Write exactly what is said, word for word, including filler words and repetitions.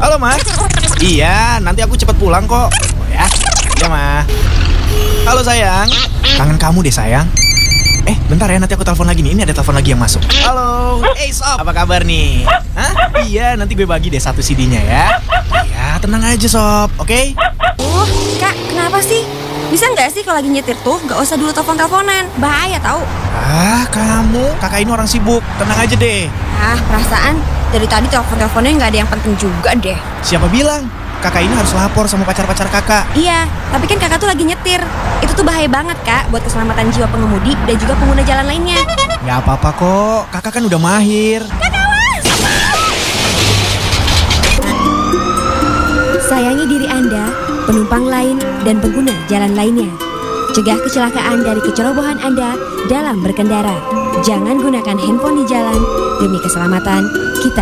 Halo, Ma. Iya, nanti aku cepat pulang kok. Oh ya, ya, Ma. Halo, sayang. Kangen kamu deh, sayang. Eh, bentar ya, nanti aku telepon lagi nih. Ini ada telepon lagi yang masuk. Halo, hey Sob, apa kabar nih? Hah? Iya, nanti gue bagi deh satu C D-nya ya. Ya, tenang aja Sob, oke? Okay? Uh, Kak, kenapa sih? Bisa nggak sih kalau lagi nyetir tuh nggak usah dulu telepon-teleponan? Bahaya tahu. Ah, kamu, kakak ini orang sibuk. Tenang aja deh. Ah, perasaan dari tadi telepon-teleponnya nggak ada yang penting juga deh. Siapa bilang? Kakak ini harus lapor sama pacar-pacar kakak. Iya, tapi kan kakak tuh lagi nyetir. Itu tuh bahaya banget, Kak, buat keselamatan jiwa pengemudi dan juga pengguna jalan lainnya. Gak apa-apa kok, kakak kan udah mahir. Sayangi diri Anda, penumpang lain, dan pengguna jalan lainnya. Cegah kecelakaan dari kecerobohan Anda dalam berkendara. Jangan gunakan handphone di jalan demi keselamatan kita